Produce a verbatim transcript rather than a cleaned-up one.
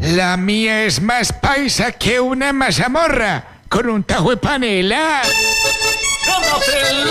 La mía es más paisa que una mazamorra con un tajo de panela. ¡Gánate